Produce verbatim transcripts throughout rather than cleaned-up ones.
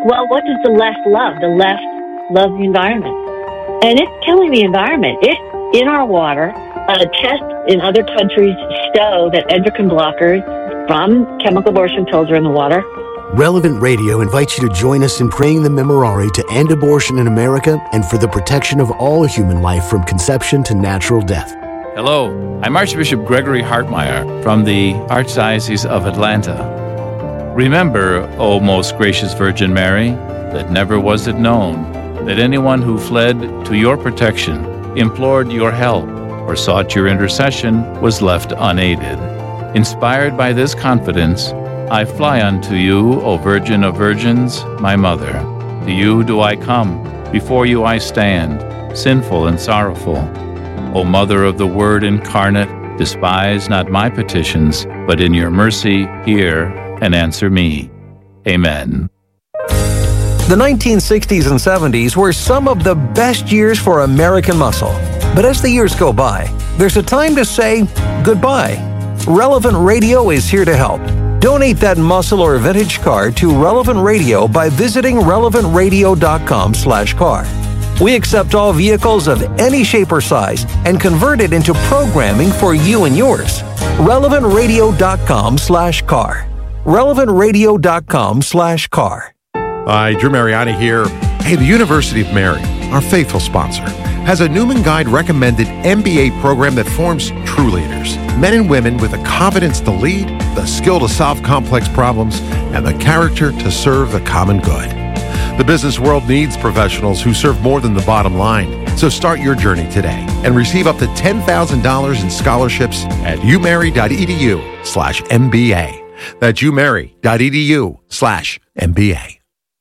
Well, what does the left love? The left loves the environment. And it's killing the environment. It's in our water. Uh, tests in other countries show that endocrine blockers from chemical abortion pills are in the water. Relevant Radio invites you to join us in praying the Memorare to end abortion in America and for the protection of all human life from conception to natural death. Hello, I'm Archbishop Gregory Hartmeyer from the Archdiocese of Atlanta. Remember, O most gracious Virgin Mary, that never was it known that anyone who fled to your protection, implored your help, or sought your intercession was left unaided. Inspired by this confidence, I fly unto you, O Virgin of Virgins, my Mother. To you do I come, before you I stand, sinful and sorrowful. O Mother of the Word incarnate, despise not my petitions, but in your mercy hear and answer me. Amen. The nineteen sixties and seventies were some of the best years for American muscle. But as the years go by, there's a time to say goodbye. Relevant Radio is here to help. Donate that muscle or vintage car to Relevant Radio by visiting relevant radio dot com slash car. We accept all vehicles of any shape or size and convert it into programming for you and yours. relevant radio dot com slash car. relevant radio dot com slash car. Hi, Drew Mariani here. Hey, the University of Mary, our faithful sponsor, has a Newman Guide recommended M B A program that forms true leaders. Men and women with the confidence to lead, the skill to solve complex problems, and the character to serve the common good. The business world needs professionals who serve more than the bottom line. So start your journey today and receive up to ten thousand dollars in scholarships at umary.edu slash MBA. That's umary.edu slash MBA.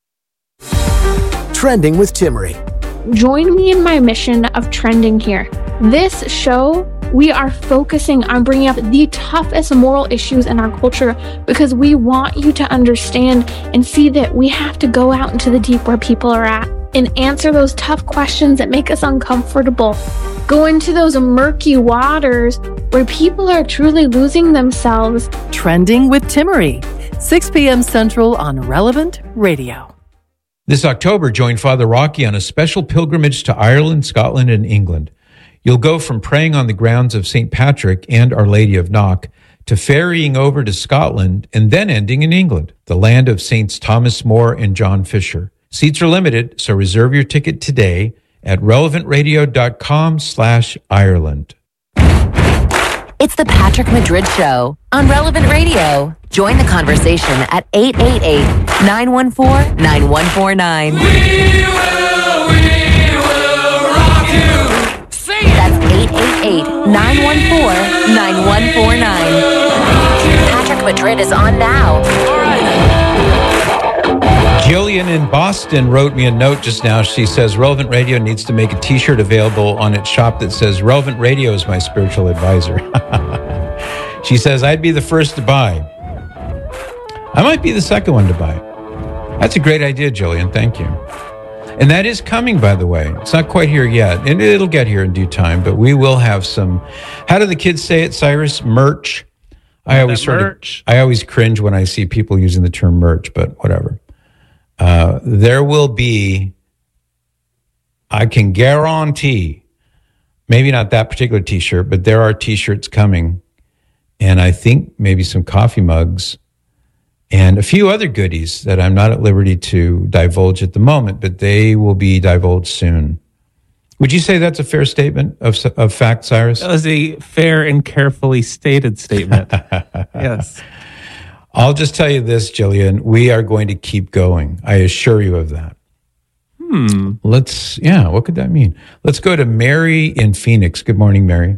Trending with Timmerie. Join me in my mission of trending here. This show, we are focusing on bringing up the toughest moral issues in our culture because we want you to understand and see that we have to go out into the deep where people are at and answer those tough questions that make us uncomfortable. Go into those murky waters where people are truly losing themselves. Trending with Timmerie, six p.m. Central on Relevant Radio. This October, join Father Rocky on a special pilgrimage to Ireland, Scotland, and England. You'll go from praying on the grounds of Saint Patrick and Our Lady of Knock to ferrying over to Scotland and then ending in England, the land of Saints Thomas More and John Fisher. Seats are limited, so reserve your ticket today at relevant radio dot com slash Ireland. It's the Patrick Madrid Show on Relevant Radio. Join the conversation at eight eight eight, nine one four, nine one four nine. We will, we will rock you. Sing it. That's eight eight eight, nine one four, nine one four nine. Patrick Madrid is on now. All right. Jillian in Boston wrote me a note just now. She says Relevant Radio needs to make a t-shirt available on its shop that says Relevant Radio is my spiritual advisor. She says, I'd be the first to buy. I might be the second one to buy. That's a great idea, Jillian. Thank you. And that is coming, by the way. It's not quite here yet, and it'll get here in due time, but we will have some, how do the kids say it, Cyrus? Merch? I always sort of, I always cringe when I see people using the term merch, but whatever. Uh, there will be, I can guarantee, maybe not that particular t-shirt, but there are t-shirts coming. And I think maybe some coffee mugs and a few other goodies that I'm not at liberty to divulge at the moment, but they will be divulged soon. Would you say that's a fair statement of of fact, Cyrus? That was a fair and carefully stated statement. Yes. I'll just tell you this, Jillian. We are going to keep going. I assure you of that. Hmm. Let's, yeah, what could that mean? Let's go to Mary in Phoenix. Good morning, Mary.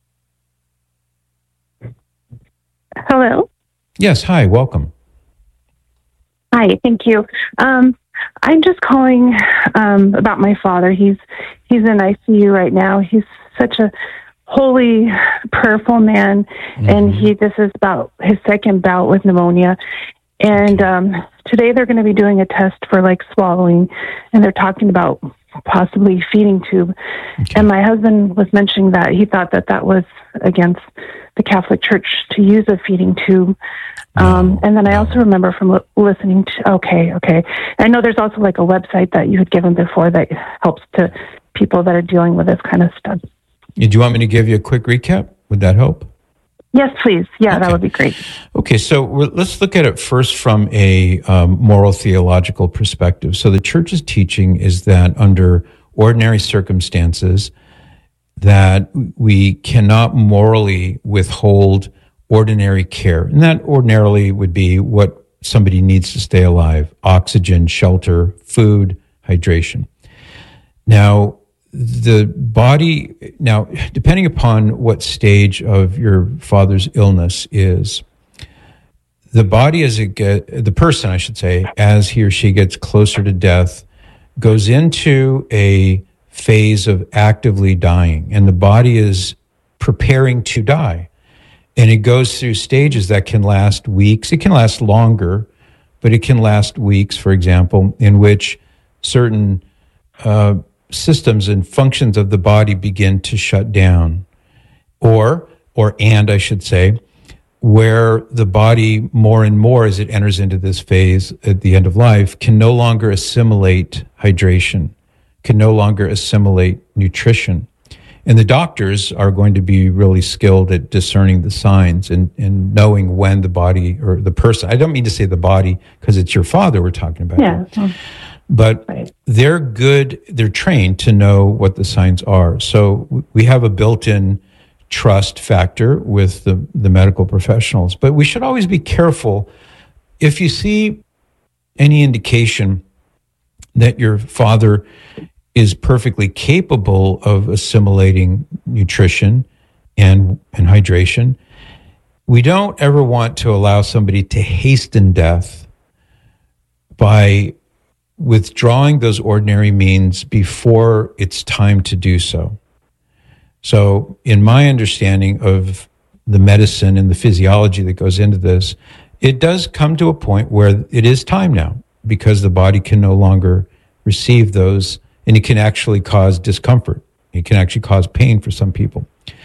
Hello? Yes, hi, welcome. Hi, thank you. Um, I'm just calling um, about my father. He's he's in I C U right now. He's such a holy, prayerful man, mm-hmm. and he this is about his second bout with pneumonia. And um, today they're going to be doing a test for like swallowing, and they're talking about possibly feeding tube. Okay. And my husband was mentioning that he thought that that was against the Catholic Church to use a feeding tube. No, um, and then I also remember from li- listening to, okay, okay. I know there's also like a website that you had given before that helps to people that are dealing with this kind of stuff. Do you want me to give you a quick recap? Would that help? Yes, please. Yeah, okay. That would be great. Okay, so we're, let's look at it first from a um, moral theological perspective. So the church's teaching is that under ordinary circumstances, that we cannot morally withhold ordinary care. And that ordinarily would be what somebody needs to stay alive: oxygen, shelter, food, hydration. Now, the body, now, depending upon what stage of your father's illness is, the body as it get, the person, I should say, as he or she gets closer to death, goes into a phase of actively dying, and the body is preparing to die. And it goes through stages that can last weeks. It can last longer, but it can last weeks, for example, in which certain uh, systems and functions of the body begin to shut down, or, or and I should say, where the body more and more as it enters into this phase at the end of life can no longer assimilate hydration, can no longer assimilate nutrition. And the doctors are going to be really skilled at discerning the signs and, and knowing when the body or the person, I don't mean to say the body because it's your father we're talking about. Yeah. Here. But right. they're good, they're trained to know what the signs are. So we have a built-in trust factor with the, the medical professionals. But we should always be careful. If you see any indication that your father is perfectly capable of assimilating nutrition and, and hydration, we don't ever want to allow somebody to hasten death by withdrawing those ordinary means before it's time to do so. So in my understanding of the medicine and the physiology that goes into this, it does come to a point where it is time now, because the body can no longer receive those, and it can actually cause discomfort. It can actually cause pain for some people.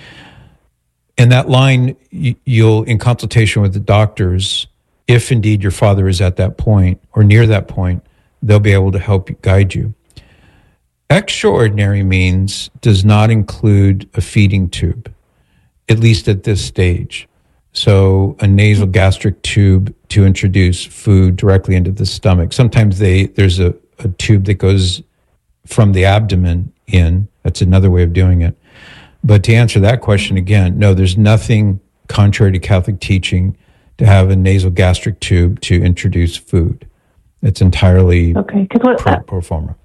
And that line, you'll, in consultation with the doctors, if indeed your father is at that point or near that point, they'll be able to help guide you. Extraordinary means does not include a feeding tube, at least at this stage. So a nasal gastric tube to introduce food directly into the stomach. Sometimes they there's a, a tube that goes from the abdomen in. That's another way of doing it. But to answer that question again, no, there's nothing contrary to Catholic teaching to have a nasal gastric tube to introduce food. It's entirely okay, what, pro, pro forma.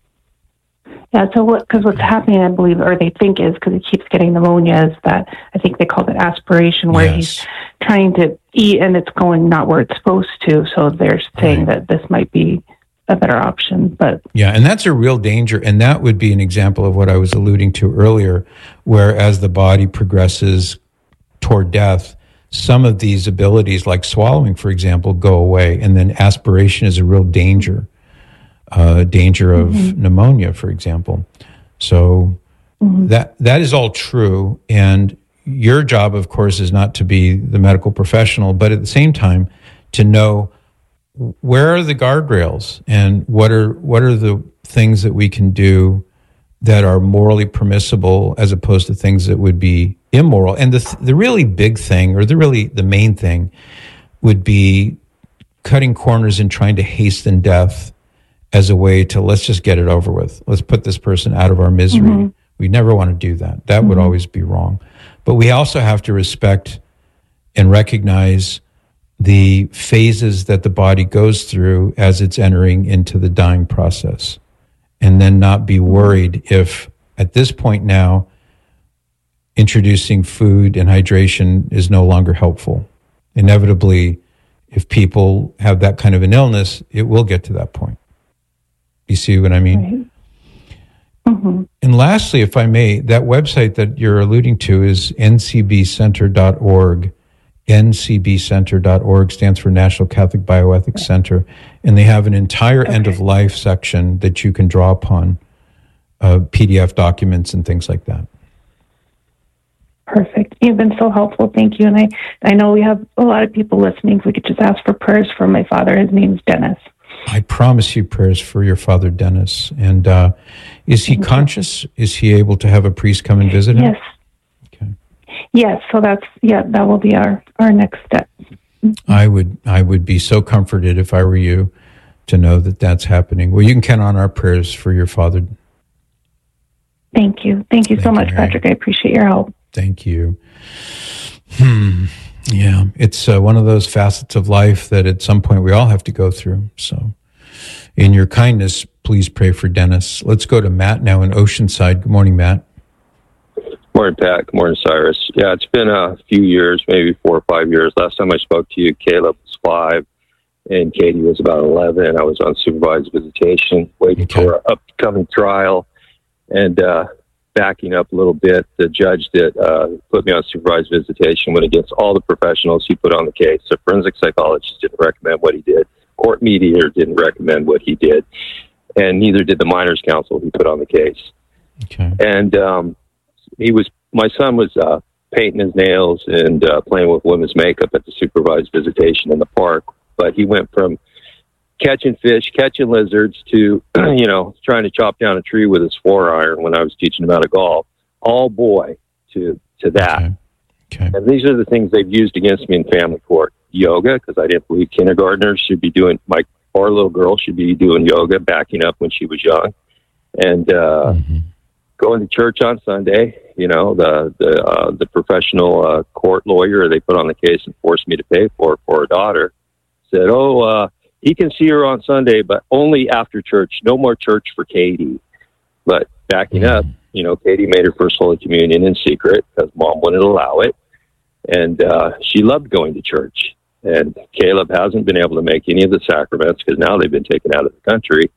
Yeah, so what, because what's happening, I believe, or they think is, because he keeps getting pneumonia, is that I think they call it aspiration, where yes. he's trying to eat and it's going not where it's supposed to. So they're saying right. that this might be a better option. But yeah, and that's a real danger. And that would be an example of what I was alluding to earlier, where as the body progresses toward death, some of these abilities, like swallowing, for example, go away. And then aspiration is a real danger, uh, danger of mm-hmm. pneumonia, for example. So mm-hmm. that that is all true. And your job, of course, is not to be the medical professional, but at the same time, to know where are the guardrails and what are what are the things that we can do that are morally permissible as opposed to things that would be immoral. And the th- the really big thing, or the really the main thing, would be cutting corners and trying to hasten death as a way to, let's just get it over with. Let's put this person out of our misery. Mm-hmm. We never want to do that. That mm-hmm. would always be wrong. But we also have to respect and recognize the phases that the body goes through as it's entering into the dying process. And then not be worried if, at this point now, introducing food and hydration is no longer helpful. Inevitably, if people have that kind of an illness, it will get to that point. You see what I mean? Right. Mm-hmm. And lastly, if I may, that website that you're alluding to is N C B center dot org. N C B center dot org stands for National Catholic Bioethics Center, and they have an entire okay. end-of-life section that you can draw upon uh, P D F documents and things like that. Perfect. You've been so helpful. Thank you. And I, I know we have a lot of people listening. If we could just ask for prayers for my father. His name's Dennis. I promise you prayers for your father, Dennis. And uh, is he conscious? Is he able to have a priest come and visit him? Yes. Okay. Yes. So that's, yeah, that will be our, our next step. I would, I would be so comforted if I were you to know that that's happening. Well, you can count on our prayers for your father. Thank you. Thank you so much, Patrick. I appreciate your help. Thank you. Hmm. Yeah, it's uh, one of those facets of life that at some point we all have to go through. So in your kindness, please pray for Dennis. Let's go to Matt now in Oceanside. Good morning, Matt. Morning, Pat. Good morning, Cyrus. Yeah, it's been a few years, maybe four or five years. Last time I spoke to you, Caleb was five and Katie was about eleven. I was on supervised visitation, waiting okay. for an upcoming trial. And uh, backing up a little bit, the judge that uh, put me on supervised visitation went against all the professionals he put on the case. The forensic psychologist didn't recommend what he did. Court mediator didn't recommend what he did. And neither did the minors counsel he put on the case. Okay. And um, he was, my son was uh, painting his nails and uh, playing with women's makeup at the supervised visitation in the park. But he went from catching fish, catching lizards to, you know, trying to chop down a tree with his four iron when I was teaching him how to golf, all boy to, to that. Okay. Okay. And these are the things they've used against me in family court. Yoga, because I didn't believe kindergartners should be doing, my poor little girl should be doing yoga, backing up when she was young. And uh, mm-hmm. going to church on Sunday, you know, the the uh, the professional uh, court lawyer they put on the case and forced me to pay for for her daughter said, oh, uh, he can see her on Sunday, but only after church. No more church for Katie. But backing up, you know, Katie made her first Holy Communion in secret because Mom wouldn't allow it. And uh, she loved going to church. And Caleb hasn't been able to make any of the sacraments because now they've been taken out of the country.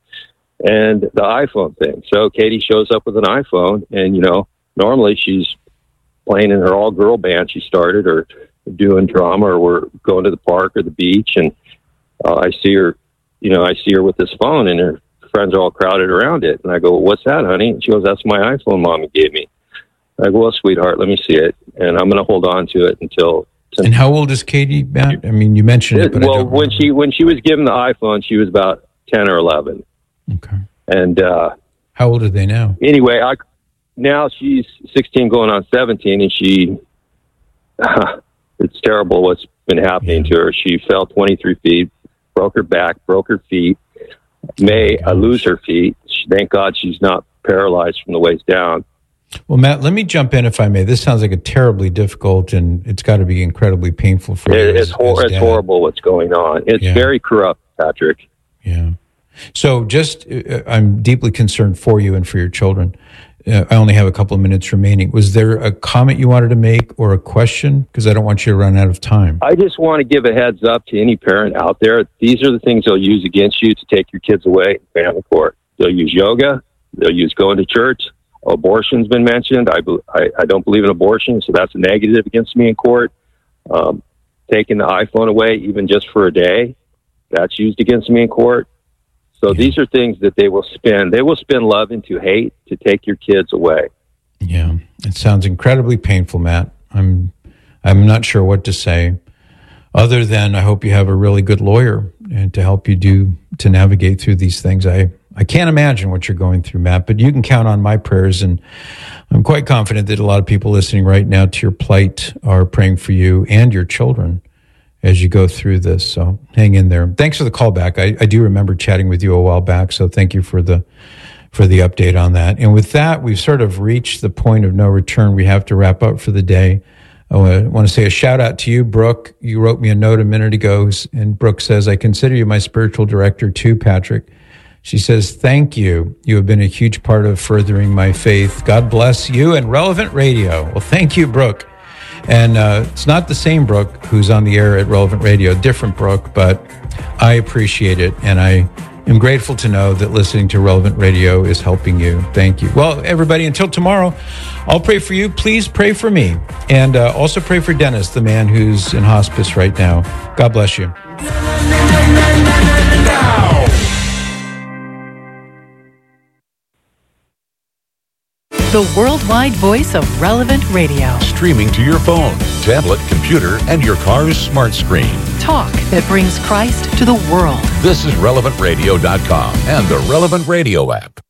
And the iPhone thing. So Katie shows up with an iPhone, and, you know, normally she's playing in her all-girl band she started or doing drama, or we're going to the park or the beach, and Uh, I see her, you know, I see her with this phone and her friends are all crowded around it. And I go, well, what's that, honey? And she goes, that's my iPhone Mommy gave me. I go, well, sweetheart, let me see it. And I'm going to hold on to it until. And how old is Katie, Matt? I mean, you mentioned it, it but well, I don't when remember. she, when she was given the iPhone, she was about ten or eleven. Okay. And, uh, how old are they now? Anyway, I, now she's sixteen going on seventeen, and she, uh, it's terrible what's been happening yeah. to her. She fell twenty-three feet. Broke her back, broke her feet. May oh, uh, lose her feet. Thank God she's not paralyzed from the waist down. Well, Matt, let me jump in if I may. This sounds like a terribly difficult, and it's got to be incredibly painful for it, you. It's, as, hor- as it's horrible what's going on. It's yeah. very corrupt, Patrick. Yeah. So just, uh, I'm deeply concerned for you and for your children. Uh, I only have a couple of minutes remaining. Was there a comment you wanted to make or a question? Because I don't want you to run out of time. I just want to give a heads up to any parent out there. These are the things they'll use against you to take your kids away in family court. They'll use yoga. They'll use going to church. Abortion's been mentioned. I, I, I don't believe in abortion, so that's a negative against me in court. Um, taking the iPhone away, even just for a day, that's used against me in court. So yeah. these are things that they will spin. They will spin love into hate to take your kids away. Yeah, it sounds incredibly painful, Matt. I'm, I'm not sure what to say, other than I hope you have a really good lawyer and to help you do to navigate through these things. I, I can't imagine what you're going through, Matt, but you can count on my prayers, and I'm quite confident that a lot of people listening right now to your plight are praying for you and your children as you go through this. So hang in there. Thanks for the call back. I, I do remember chatting with you a while back. So thank you for the, for the update on that. And with that, we've sort of reached the point of no return. We have to wrap up for the day. I want to say a shout out to you, Brooke. You wrote me a note a minute ago, and Brooke says, I consider you my spiritual director too, Patrick. She says, thank you. You have been a huge part of furthering my faith. God bless you and Relevant Radio. Well, thank you, Brooke. And uh, it's not the same Brooke who's on the air at Relevant Radio, different Brooke, but I appreciate it. And I am grateful to know that listening to Relevant Radio is helping you. Thank you. Well, everybody, until tomorrow, I'll pray for you. Please pray for me. And uh, also pray for Dennis, the man who's in hospice right now. God bless you. the worldwide voice of Relevant Radio. Streaming to your phone, tablet, computer, and your car's smart screen. Talk that brings Christ to the world. This is relevant radio dot com and the Relevant Radio app.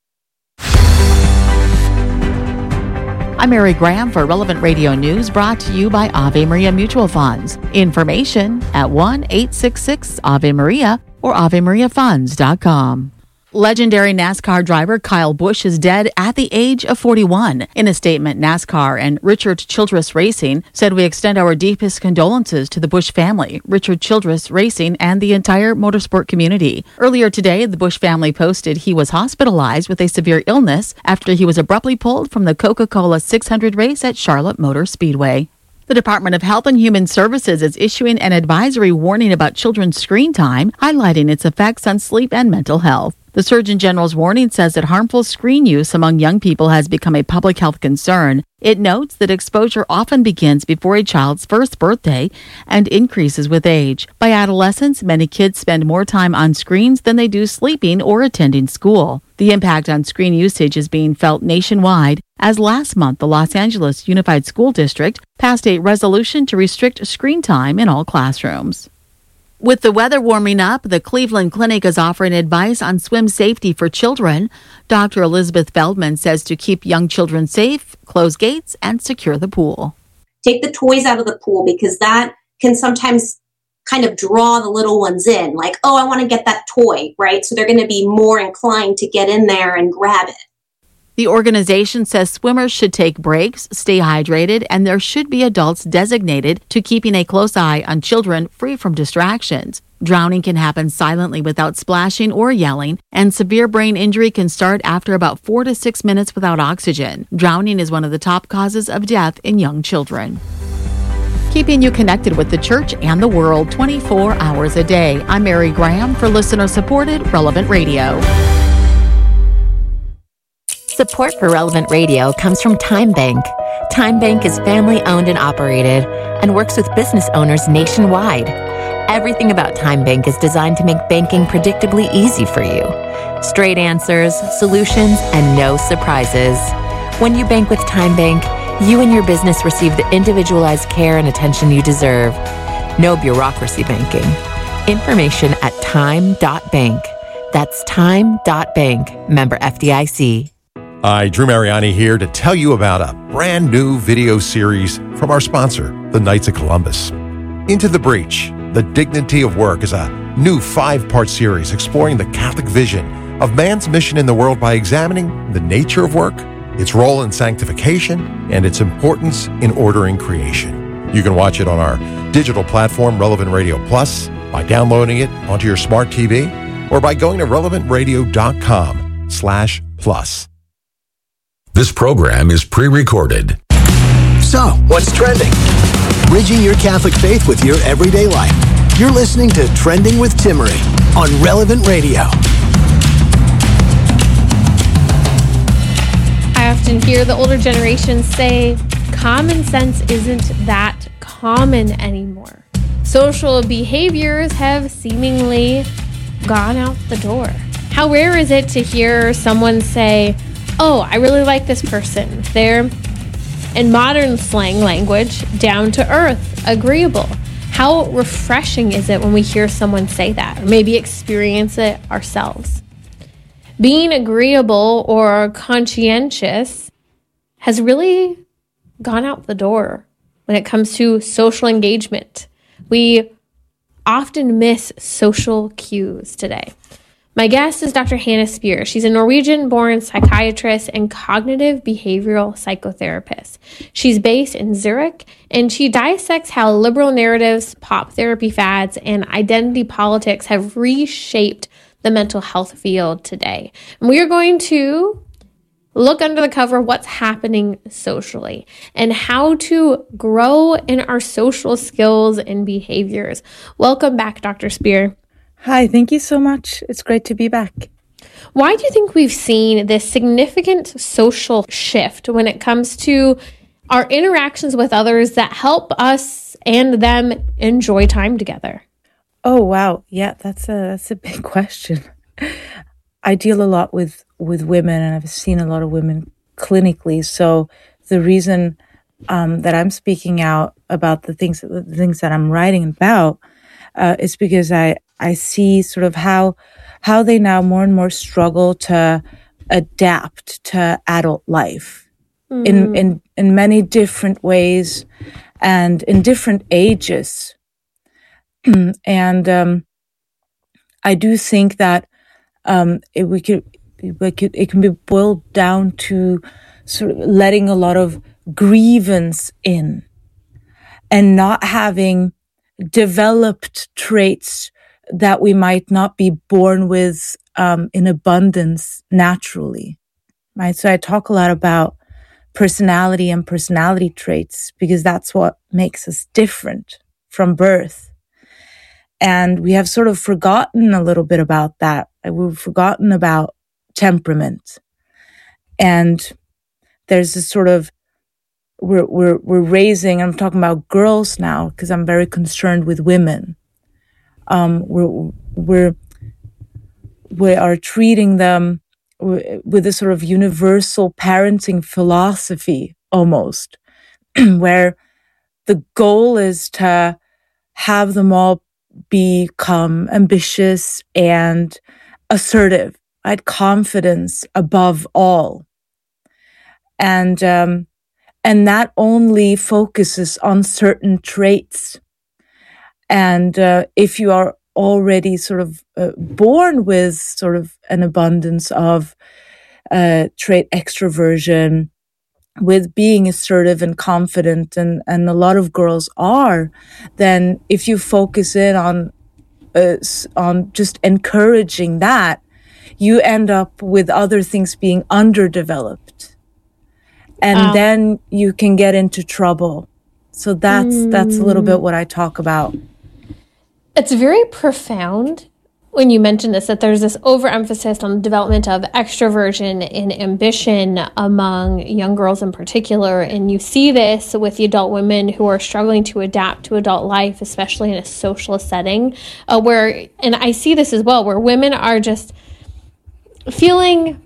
I'm Mary Graham for Relevant Radio News, brought to you by Ave Maria Mutual Funds. Information at one eight six six Ave Maria or ave maria funds dot com. Legendary NASCAR driver Kyle Busch is dead at the age of forty-one. In a statement, NASCAR and Richard Childress Racing said, "We extend our deepest condolences to the Busch family, Richard Childress Racing, and the entire motorsport community." Earlier today, the Busch family posted he was hospitalized with a severe illness after he was abruptly pulled from the Coca-Cola six hundred race at Charlotte Motor Speedway. The Department of Health and Human Services is issuing an advisory warning about children's screen time, highlighting its effects on sleep and mental health. The Surgeon General's warning says that harmful screen use among young people has become a public health concern. It notes that exposure often begins before a child's first birthday and increases with age. By adolescence, many kids spend more time on screens than they do sleeping or attending school. The impact on screen usage is being felt nationwide, as last month the Los Angeles Unified School District passed a resolution to restrict screen time in all classrooms. With the weather warming up, the Cleveland Clinic is offering advice on swim safety for children. Doctor Elizabeth Feldman says to keep young children safe, close gates, and secure the pool. Take the toys out of the pool, because that can sometimes kind of draw the little ones in. Like, oh, I want to get that toy, right? So they're going to be more inclined to get in there and grab it. The organization says swimmers should take breaks, stay hydrated, and there should be adults designated to keeping a close eye on children free from distractions. Drowning can happen silently without splashing or yelling, and severe brain injury can start after about four to six minutes without oxygen. Drowning is one of the top causes of death in young children. Keeping you connected with the church and the world twenty-four hours a day. I'm Mary Graham for listener-supported Relevant Radio. Support for Relevant Radio comes from Time Bank. Time Bank is family-owned and operated and works with business owners nationwide. Everything about Time Bank is designed to make banking predictably easy for you. Straight answers, solutions, and no surprises. When you bank with Time Bank, you and your business receive the individualized care and attention you deserve. No bureaucracy banking. Information at time dot bank. That's time dot bank. Member F D I C. Hi, Drew Mariani here to tell you about a brand new video series from our sponsor, the Knights of Columbus. Into the Breach, The Dignity of Work is a new five-part series exploring the Catholic vision of man's mission in the world by examining the nature of work, its role in sanctification, and its importance in ordering creation. You can watch it on our digital platform, Relevant Radio Plus, by downloading it onto your smart T V, or by going to relevant radio dot com slash plus. This program is pre-recorded. So, what's trending? Bridging your Catholic faith with your everyday life. You're listening to Trending with Timmerie on Relevant Radio. I often hear the older generations say, common sense isn't that common anymore. Social behaviors have seemingly gone out the door. How rare is it to hear someone say, oh, I really like this person. They're, in modern slang language, down to earth, agreeable. How refreshing is it when we hear someone say that, or maybe experience it ourselves? Being agreeable or conscientious has really gone out the door when it comes to social engagement. We often miss social cues today. My guest is Doctor Hannah Spear. She's a Norwegian-born psychiatrist and cognitive behavioral psychotherapist. She's based in Zurich, and she dissects how liberal narratives, pop therapy fads, and identity politics have reshaped the mental health field today. And we are going to look under the cover of what's happening socially and how to grow in our social skills and behaviors. Welcome back, Doctor Spear. Hi, thank you so much. It's great to be back. Why do you think we've seen this significant social shift when it comes to our interactions with others that help us and them enjoy time together? Oh, wow. Yeah, that's a that's a big question. I deal a lot with, with women, and I've seen a lot of women clinically. So the reason um, that I'm speaking out about the things the things that I'm writing about uh, is because I I see sort of how how they now more and more struggle to adapt to adult life mm. in in in many different ways and in different ages. And um, I do think that um, it, we could, we could, it can be boiled down to sort of letting a lot of grievance in and not having developed traits that we might not be born with um, in abundance naturally, right? So I talk a lot about personality and personality traits because that's what makes us different from birth. And we have sort of forgotten a little bit about that. We've forgotten about temperament. And there's this sort of, we're, we're, we're raising, I'm talking about girls now, because I'm very concerned with women. Um, we're, we're, we are treating them with a sort of universal parenting philosophy almost, where the goal is to have them all become ambitious and assertive, right? Confidence above all. And, um, and that only focuses on certain traits. And, uh, if you are already sort of uh, born with sort of an abundance of, uh, trait extroversion, with being assertive and confident, and, and a lot of girls are, then if you focus in on uh, on just encouraging that, you end up with other things being underdeveloped. And um, then you can get into trouble. So that's mm, that's a little bit what I talk about. It's very profound when you mention this, that there's this overemphasis on the development of extroversion and ambition among young girls in particular. And you see this with the adult women who are struggling to adapt to adult life, especially in a social setting, uh, where, and I see this as well, where women are just feeling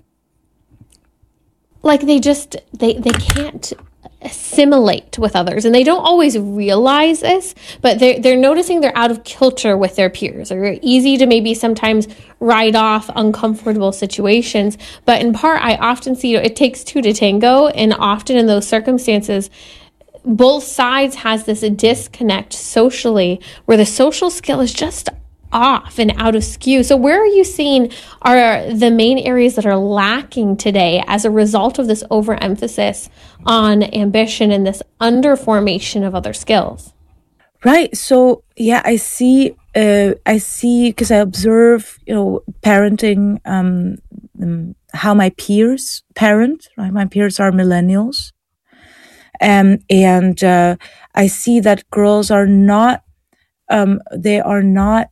like they just, they, they can't assimilate with others, and they don't always realize this, but they're, they're noticing they're out of kilter with their peers. They're easy to maybe sometimes write off uncomfortable situations, but in part I often see, you know, it takes two to tango, and often in those circumstances both sides has this disconnect socially where the social skill is just off and out of skew. So where are you seeing are the main areas that are lacking today as a result of this overemphasis on ambition and this underformation of other skills? Right. So yeah, I see, uh, I see, because I observe, you know, parenting, um, um, how my peers parent, right? My peers are millennials. Um, and, uh, I see that girls are not, um, they are not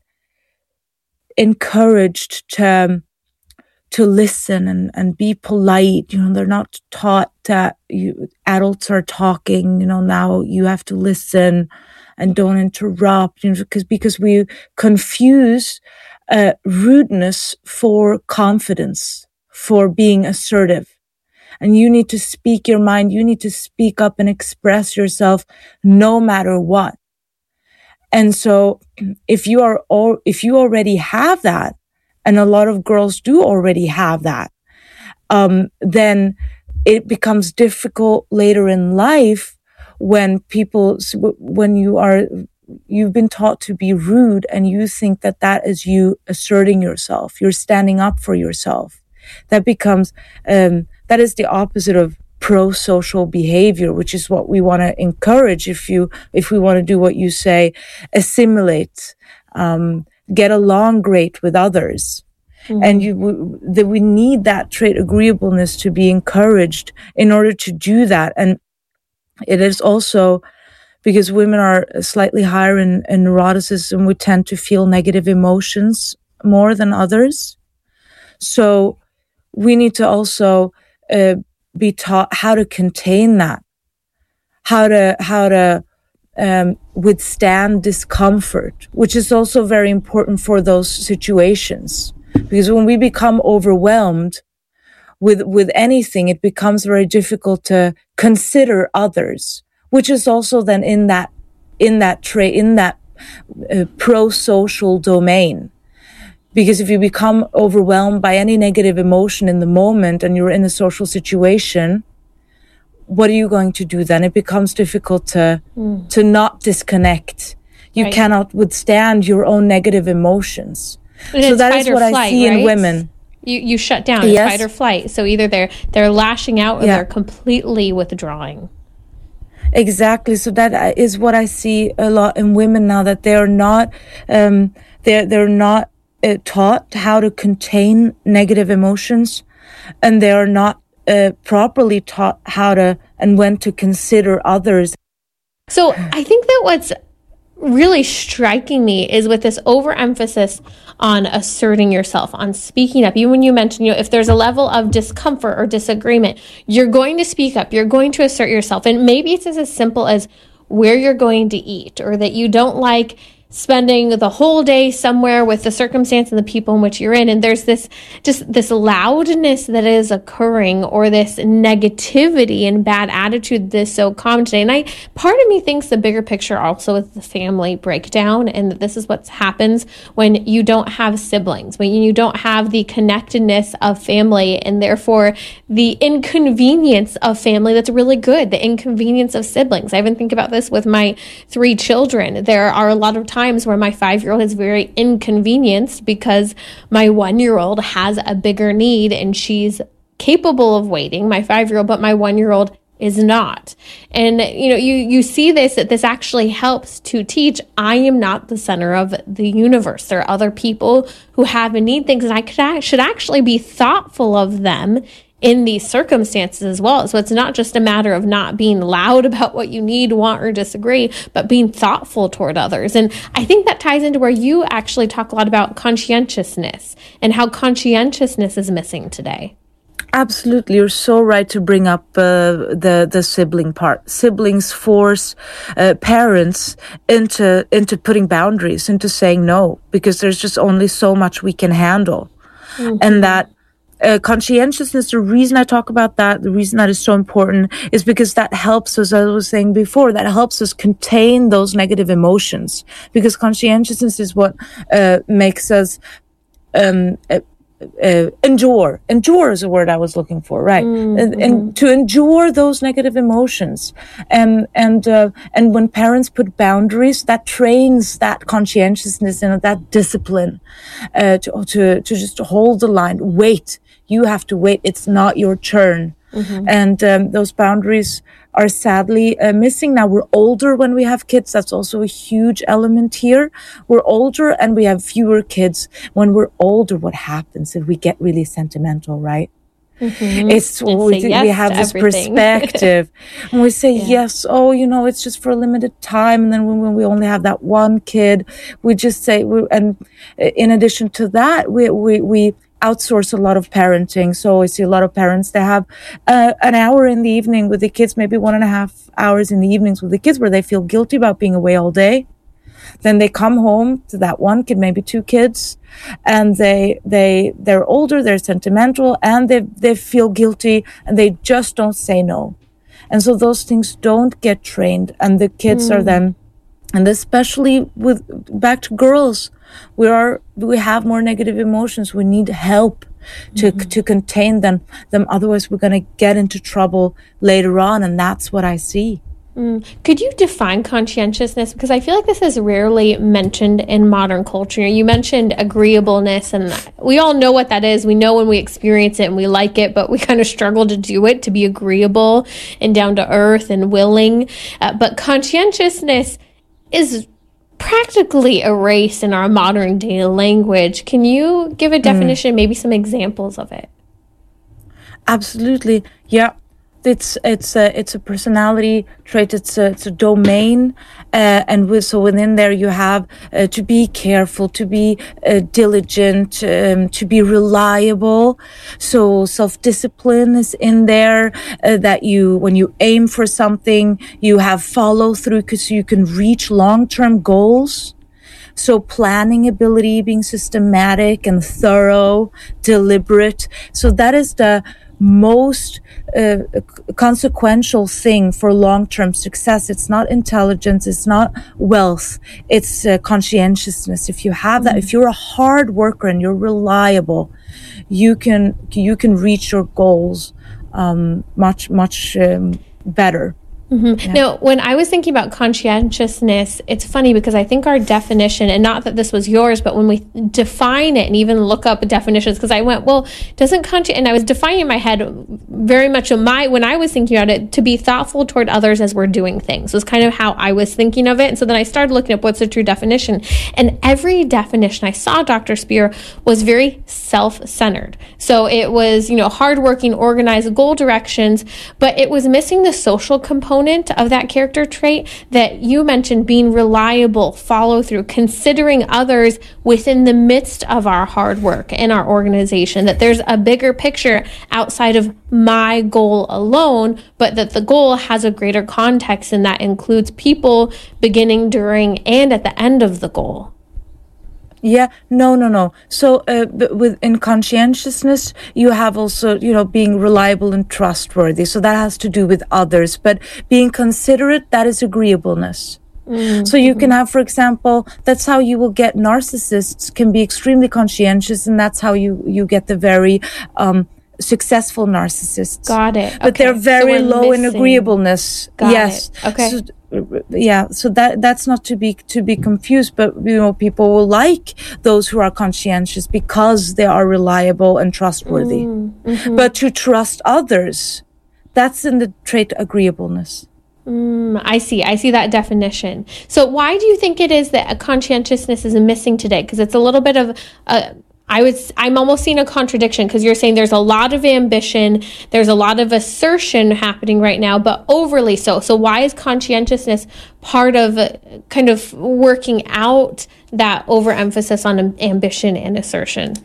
encouraged to to listen and, and be polite. You know, they're not taught that you, adults are talking, you know, now you have to listen and don't interrupt, you know, because, because we confuse uh, rudeness for confidence, for being assertive. And you need to speak your mind. You need to speak up and express yourself no matter what. And so if you are all, if you already have that, and a lot of girls do already have that, um, then it becomes difficult later in life when people, when you are, you've been taught to be rude and you think that that is you asserting yourself. You're standing up for yourself. That becomes, um, that is the opposite of pro-social behavior, which is what we want to encourage. If you, if we want to do what you say, assimilate, um, get along great with others. Mm-hmm. And you, that we need that trait agreeableness to be encouraged in order to do that. And it is also because women are slightly higher in, in neuroticism, we tend to feel negative emotions more than others. So we need to also, uh, be taught how to contain that, how to, how to, um, withstand discomfort, which is also very important for those situations. Because when we become overwhelmed, with with anything, it becomes very difficult to consider others, which is also then in that in that trait in that uh, pro-social domain. Because if you become overwhelmed by any negative emotion in the moment and you're in a social situation, what are you going to do then? It becomes difficult to mm. to not disconnect. You right. cannot withstand your own negative emotions. And so that is what flight, I see right? in women. You you shut down. Yes. It's fight or flight. So either they're they're lashing out or Yeah. they're completely withdrawing. Exactly. So that is what I see a lot in women now, that they're not um, they're they're not uh, taught how to contain negative emotions, and they are not uh, properly taught how to and when to consider others. So I think that what's really striking me is with this overemphasis on asserting yourself, on speaking up. Even when you mentioned, you know, if there's a level of discomfort or disagreement, you're going to speak up, you're going to assert yourself. And maybe it's as simple as where you're going to eat, or that you don't like spending the whole day somewhere with the circumstance and the people in which you're in. And there's this, just this loudness that is occurring, or this negativity and bad attitude that's so common today. And I, part of me thinks the bigger picture also is the family breakdown, and that this is what happens when you don't have siblings, when you don't have the connectedness of family, and therefore the inconvenience of family that's really good, the inconvenience of siblings. I even think about this with my three children. There are a lot of times where my five-year-old is very inconvenienced because my one-year-old has a bigger need and she's capable of waiting, my five-year-old, but my one-year-old is not. And, you know, you, you see this, that this actually helps to teach, I am not the center of the universe. There are other people who have and need things, and I could, should actually be thoughtful of them in these circumstances as well. So it's not just a matter of not being loud about what you need, want, or disagree, but being thoughtful toward others. And I think that ties into where you actually talk a lot about conscientiousness and how conscientiousness is missing today. Absolutely. You're so right to bring up uh, the the sibling part. Siblings force uh, parents into into putting boundaries, into saying no, because there's just only so much we can handle. Mm-hmm. And that Uh, conscientiousness, the reason I talk about that, the reason that is so important is because that helps us, as I was saying before, that helps us contain those negative emotions. Because conscientiousness is what uh, makes us um, uh, uh, endure. Endure is a word I was looking for, right? Mm-hmm. And, and to endure those negative emotions. And and uh, and when parents put boundaries, that trains that conscientiousness and that discipline uh, to, to, to just hold the line. Wait. You have to wait. It's not your turn. Mm-hmm. And um, those boundaries are sadly uh, missing. Now, we're older when we have kids. That's also a huge element here. We're older and we have fewer kids. When we're older, what happens if we get really sentimental, right? Mm-hmm. It's we, yes we have this everything. Perspective, and we say yeah. yes. Oh, you know, it's just for a limited time, and then when, when we only have that one kid, we just say. We, and in addition to that, we we we outsource a lot of parenting. So I see a lot of parents that have uh, an hour in the evening with the kids, maybe one and a half hours in the evenings with the kids, where they feel guilty about being away all day. Then they come home to that one kid, maybe two kids, and they they they're older, they're sentimental, and they they feel guilty, and they just don't say no. And so those things don't get trained, and the kids mm. are then, and especially with back to girls, we are we have more negative emotions. We need help to mm-hmm. to contain them. Them otherwise, we're going to get into trouble later on, and that's what I see. Mm. Could you define conscientiousness? Because I feel like this is rarely mentioned in modern culture. You mentioned agreeableness, and we all know what that is. We know when we experience it and we like it, but we kind of struggle to do it, to be agreeable and down to earth and willing. Uh, but conscientiousness is practically erased in our modern day language. Can you give a definition, mm. maybe some examples of it? Absolutely. Yeah. It's it's a it's a personality trait. It's a it's a domain, uh, and with, so within there you have uh, to be careful, to be uh, diligent, um, to be reliable. So self-discipline is in there. Uh, that you, when you aim for something, you have follow through, because you can reach long-term goals. So planning ability, being systematic and thorough, deliberate. So that is the most uh, consequential thing for long-term success. It's not intelligence, it's not wealth, it's uh, conscientiousness. If you have that, if you're a hard worker and you're reliable, you can you can reach your goals um, much much um, better. Mm-hmm. Yeah. Now, when I was thinking about conscientiousness, it's funny because I think our definition, and not that this was yours, but when we define it and even look up definitions, because I went, well, doesn't consci, and I was defining in my head very much of my, when I was thinking about it, to be thoughtful toward others as we're doing things was kind of how I was thinking of it. And so then I started looking up what's the true definition. And every definition I saw, Doctor Spear, was very self-centered. So it was, you know, hardworking, organized, goal directions, but it was missing the social component of that character trait that you mentioned, being reliable, follow through, considering others within the midst of our hard work and our organization, that there's a bigger picture outside of my goal alone, but that the goal has a greater context, and that includes people beginning, during, and at the end of the goal. Yeah, no, no, no. So uh, with in conscientiousness, you have also, you know, being reliable and trustworthy. So that has to do with others. But being considerate, that is agreeableness. Mm-hmm. So you can have, for example, that's how you will get narcissists can be extremely conscientious, and that's how you, you get the very um, successful narcissists. Got it. But Okay. they're very So we're low in missing- agreeableness. Got yes. it. Okay. So, yeah, so that that's not to be to be confused, but you know, people will like those who are conscientious because they are reliable and trustworthy. Mm-hmm. But to trust others, that's in the trait agreeableness. Mm, I see. I see that definition. So why do you think it is that a conscientiousness is missing today? Because it's a little bit of a, I would, I'm almost seeing a contradiction, because you're saying there's a lot of ambition, there's a lot of assertion happening right now, but overly so. So why is conscientiousness part of uh, kind of working out that overemphasis on am- ambition and assertion?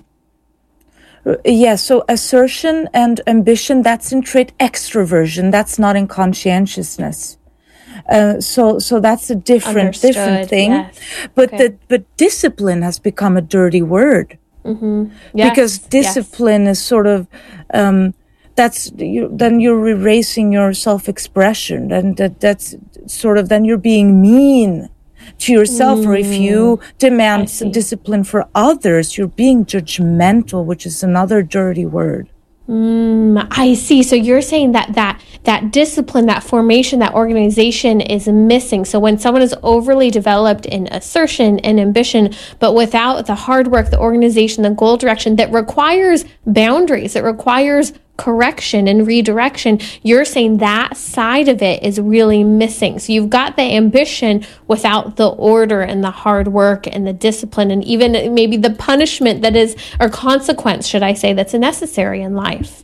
Yeah, so assertion and ambition, that's in trait extroversion. That's not in conscientiousness. Uh, so, so that's a different, Understood, different thing. yes. But Okay. the, but discipline has become a dirty word. Mm-hmm. Yes, Because discipline is sort of, um, that's, you, then you're erasing your self-expression, and that, that's sort of, then you're being mean to yourself. Or if you demand some discipline for others, you're being judgmental, which is another dirty word. Mm, I see. So you're saying that that that discipline, that formation, that organization is missing. So when someone is overly developed in assertion and ambition, but without the hard work, the organization, the goal direction that requires boundaries, it requires correction and redirection, you're saying that side of it is really missing. So you've got the ambition without the order and the hard work and the discipline, and even maybe the punishment that is, or consequence, should I say, that's necessary in life.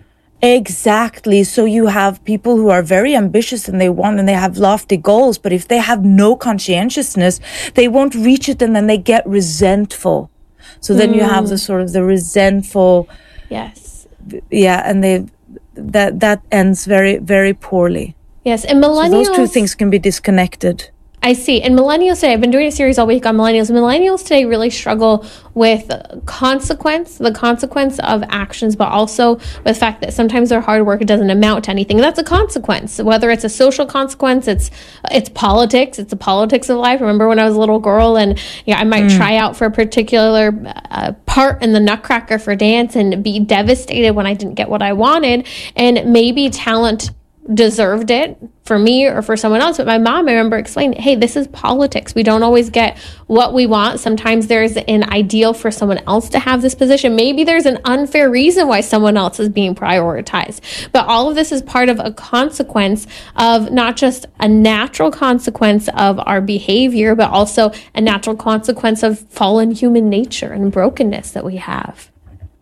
Exactly. So you have people who are very ambitious and they want and they have lofty goals, but if they have no conscientiousness, they won't reach it, and then they get resentful. So then mm. you have the sort of the resentful. Yes. Yeah, and they that that ends very, very poorly. Yes, and millennials. So those two things can be disconnected. I see. And millennials today, I've been doing a series all week on millennials. Millennials today really struggle with consequence, the consequence of actions, but also with the fact that sometimes their hard work doesn't amount to anything. And that's a consequence, whether it's a social consequence, it's it's politics, it's the politics of life. Remember when I was a little girl and yeah, I might mm. try out for a particular uh, part in the Nutcracker for dance and be devastated when I didn't get what I wanted. And maybe talent deserved it for me or for someone else, but my mom, I remember explaining, hey, this is politics. We don't always get what we want. Sometimes there's an ideal for someone else to have this position. Maybe there's an unfair reason why someone else is being prioritized. But all of this is part of a consequence of not just a natural consequence of our behavior, but also a natural consequence of fallen human nature and brokenness that we have.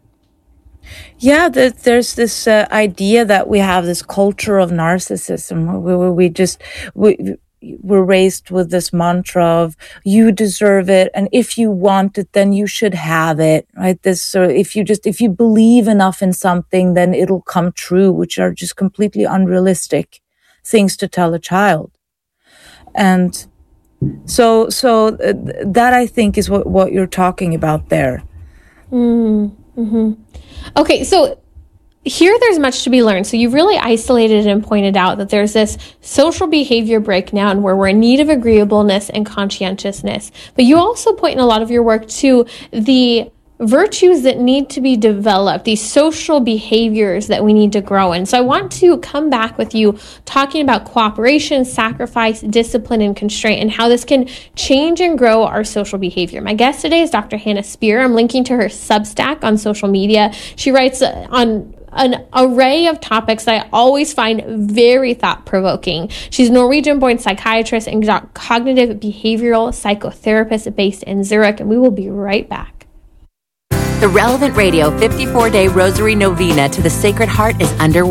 Yeah, there's this uh, idea that we have this culture of narcissism. We, we, we just, we, we're raised with this mantra of you deserve it, and if you want it, then you should have it, right? This sort of, if you just, if you believe enough in something, then it'll come true, which are just completely unrealistic things to tell a child. And so, so uh, that I think is what, what you're talking about there. Mm, mm-hmm. Okay, so here there's much to be learned. So you really isolated and pointed out that there's this social behavior breakdown where we're in need of agreeableness and conscientiousness. But you also point in a lot of your work to the virtues that need to be developed, these social behaviors that we need to grow in. So I want to come back with you talking about cooperation, sacrifice, discipline, and constraint, and how this can change and grow our social behavior. My guest today is Doctor Hannah Spear. I'm linking to her Substack on social media. She writes on an array of topics that I always find very thought-provoking. She's a Norwegian-born psychiatrist and cognitive behavioral psychotherapist based in Zurich, and we will be right back. The Relevant Radio fifty-four day Rosary Novena to the Sacred Heart is underway.